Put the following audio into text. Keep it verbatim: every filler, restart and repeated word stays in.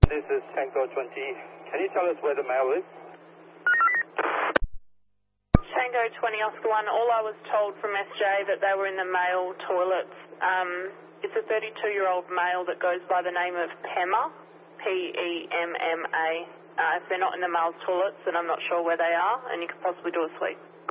This is Tango twenty. Can you tell us where the male is? Tango twenty Oscar one, all I was told from S J that they were in the male toilets. Um, it's a thirty-two-year-old male that goes by the name of Pemma, P E M M A. Uh, if they're not in the male's toilets, then I'm not sure where they are, and you could possibly do a sweep.